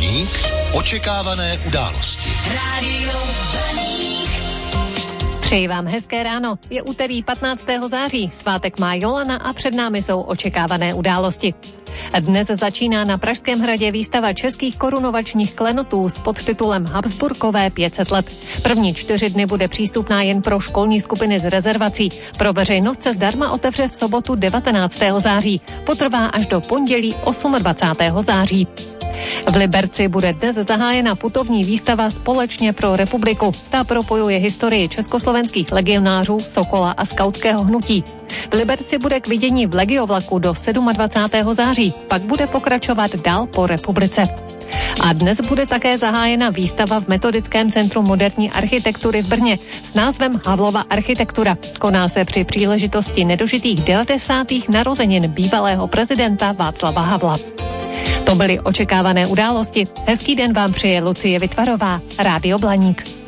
Blaník. Očekávané události. Rádio Blaník. Přeji vám hezké ráno. Je úterý 15. září, svátek má Jolana a před námi jsou očekávané události. Dnes začíná na Pražském hradě výstava českých korunovačních klenotů s podtitulem Habsburkové 500 let. První 4 dny bude přístupná jen pro školní skupiny z rezervací. Pro veřejnost se zdarma otevře v sobotu 19. září. Potrvá až do pondělí 28. září. V Liberci bude dnes zahájena putovní výstava Společně pro republiku. Ta propojuje historii československých legionářů, Sokola a skautského hnutí. V Liberci bude k vidění v legiovlaku do 27. září, pak bude pokračovat dál po republice. A dnes bude také zahájena výstava v Metodickém centru moderní architektury v Brně s názvem Havlova architektura. Koná se při příležitosti nedožitých 90. narozenin bývalého prezidenta Václava Havla. To byly očekávané události. Hezký den vám přeje Lucie Vytvarová, Rádio Blaník.